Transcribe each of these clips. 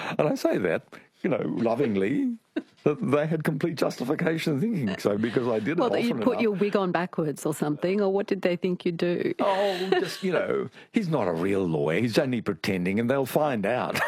And I say that, lovingly, that they had complete justification in thinking so because I did it often enough. Well, you put your wig on backwards or something, or what did they think you'd do? Oh, just, he's not a real lawyer. He's only pretending and they'll find out.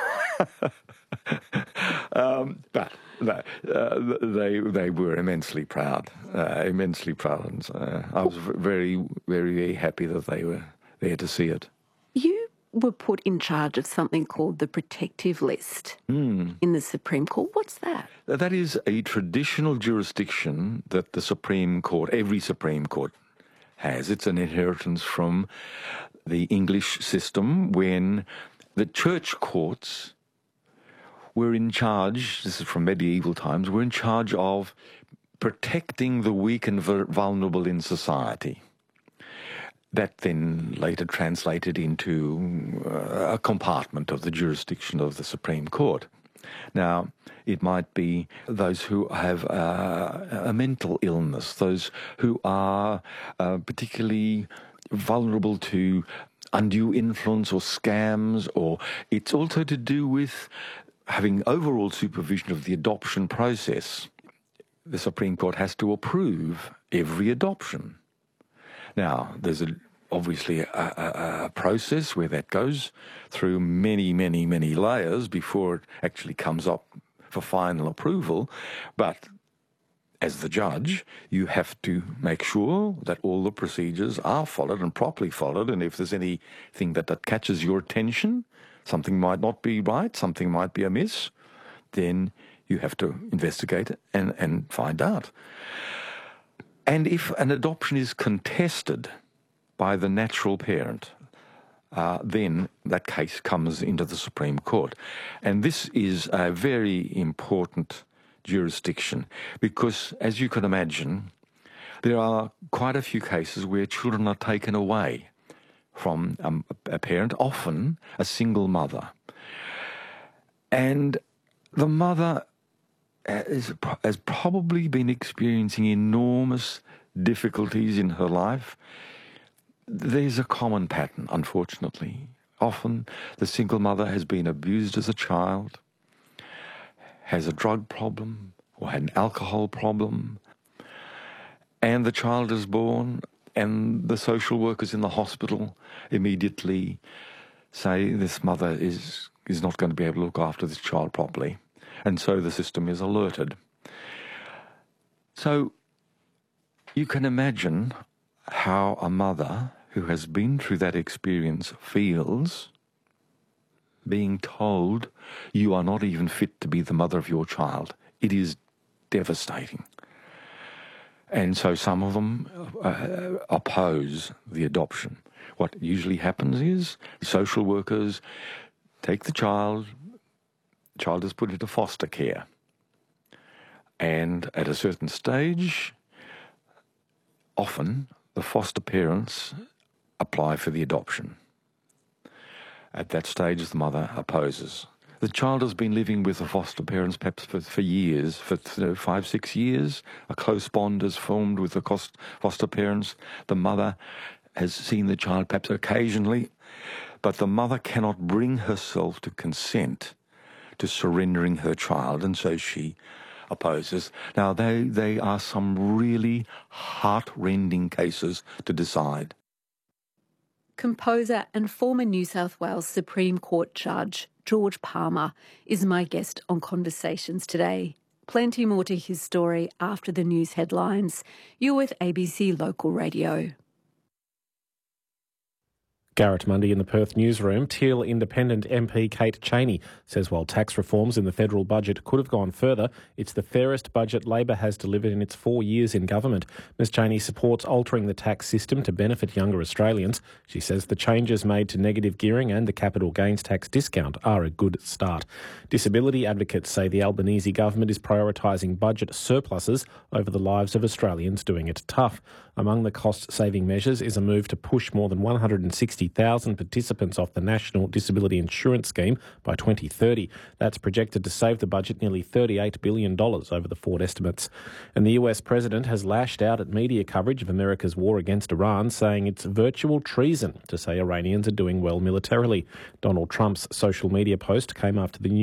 But no, they were immensely proud. And I was very, very, very happy that they were there to see it. You were put in charge of something called the protective list in the Supreme Court. What's that? That is a traditional jurisdiction that the Supreme Court, every Supreme Court, has. It's an inheritance from the English system when the church courts were in charge, this is from medieval times, were in charge of protecting the weak and vulnerable in society. That then later translated into a compartment of the jurisdiction of the Supreme Court. Now, it might be those who have a mental illness, those who are particularly vulnerable to undue influence or scams, or it's also to do with having overall supervision of the adoption process. The Supreme Court has to approve every adoption. Now, there's obviously a process where that goes through many, many, many layers before it actually comes up for final approval. But as the judge, you have to make sure that all the procedures are followed and properly followed. And if there's anything that catches your attention, something might not be right, something might be amiss, then you have to investigate it and find out. And if an adoption is contested by the natural parent, then that case comes into the Supreme Court. And this is a very important jurisdiction because, as you can imagine, there are quite a few cases where children are taken away from a parent, often a single mother. And the mother has probably been experiencing enormous difficulties in her life. There's a common pattern, unfortunately. Often the single mother has been abused as a child, has a drug problem or had an alcohol problem, and the child is born and the social workers in the hospital immediately say this mother is not going to be able to look after this child properly. And so the system is alerted. So you can imagine how a mother who has been through that experience feels being told you are not even fit to be the mother of your child. It is devastating. And so some of them oppose the adoption. What usually happens is social workers take the child is put into foster care. And at a certain stage, often the foster parents apply for the adoption. At that stage, the mother opposes. The child has been living with the foster parents perhaps for years, for 5, 6 years. A close bond is formed with the foster parents. The mother has seen the child perhaps occasionally, but the mother cannot bring herself to consent to surrendering her child, and so she opposes. Now, they are some really heart-rending cases to decide. Composer and former New South Wales Supreme Court Judge George Palmer is my guest on Conversations today. Plenty more to his story after the news headlines. You're with ABC Local Radio. Garrett Mundy in the Perth newsroom. Teal Independent MP Kate Chaney says while tax reforms in the federal budget could have gone further, it's the fairest budget Labor has delivered in its 4 years in government. Ms Chaney supports altering the tax system to benefit younger Australians. She says the changes made to negative gearing and the capital gains tax discount are a good start. Disability advocates say the Albanese government is prioritising budget surpluses over the lives of Australians doing it tough. Among the cost-saving measures is a move to push more than 160,000 participants off the National Disability Insurance Scheme by 2030. That's projected to save the budget nearly $38 billion over the Ford estimates. And the US president has lashed out at media coverage of America's war against Iran, saying it's virtual treason to say Iranians are doing well militarily. Donald Trump's social media post came after the